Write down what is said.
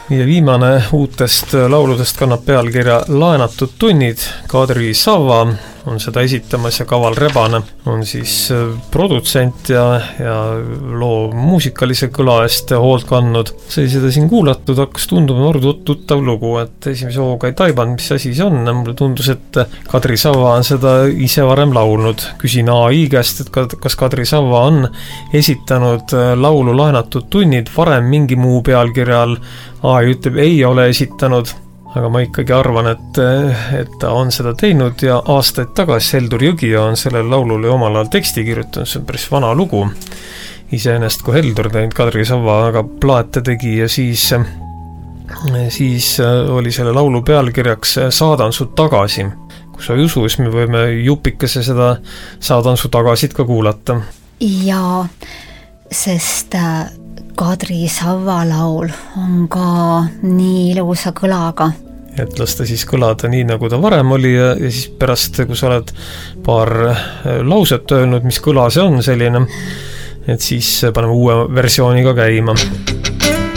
Ja viimane uutest lauludest kannab pealkirja Laenatud tunnid. Kadri Sava on seda esitamas ja Kaval Rebane on siis produtsent ja loo muusikalise kõla eest hoolt kandnud. Sai seda siin kuulatud, hakkas tunduma tuttav lugu, et esimese hooga ei taibanud, mis asi see on. Mulle tundus, et Kadri Sava on seda ise varem laulnud. Küsin AI käest, et kas Kadri Sava on esitanud laulu Laenatud tunnid varem mingi muu pealkirjal. AI ütleb, ei ole esitanud, aga ma ikkagi arvan, et ta on seda teinud ja aastaid tagasi Heldur Jõgija on sellele laulule omal ajal teksti kirjutanud, see on päris vana lugu. Iseenesest, kui Heldur teinud Kadri Sava aga plaate tegi ja siis oli selle laulu pealkirjaks Saadan su tagasi. Kui sa ei usu, siis me võime jupikese seda Saadan su tagasit ka kuulata. Jaa, sest Kadri Sava laul on ka nii ilusa kõlaga. Et lasta siis kõlada nii, nagu ta varem oli ja siis pärast, kui sa oled paar lauset öelnud, mis kõla see on selline, et siis paneme uue versiooniga käima.